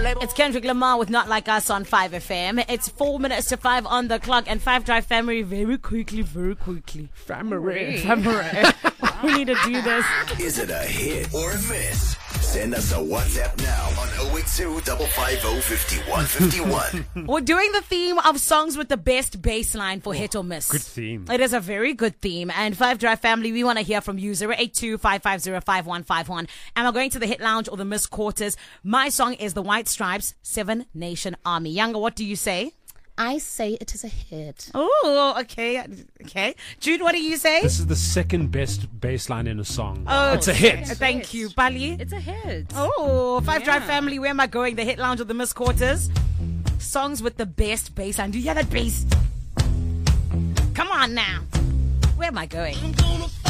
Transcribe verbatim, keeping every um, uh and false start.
It's Kendrick Lamar with Not Like Us on five F M. It's four minutes to five on the clock, and Five Drive family, very quickly, very quickly. Family. Family. We need to do this. Is it a hit or a miss? Send us a WhatsApp now on oh eight two, five five oh, five one five one. We're doing the theme of songs with the best bass line for hit or miss. Good theme. It is a very good theme. And Five Drive family, we want to hear from you. zero eight two, five five zero, five one five one. And we're going to the hit lounge or the miss quarters. My song is The White Stripes, Seven Nation Army. Younger, what do you say? I say it is a hit. Oh, okay. Okay. Jude, what do you say? This is the second best bass line in a song. Oh, it's a hit. Thank you. Bali? It's a hit. Oh, Five Yeah. Drive family, where am I going? The hit lounge or the miss quarters? Songs with the best bass line. Do you hear that bass? Come on now. Where am I going?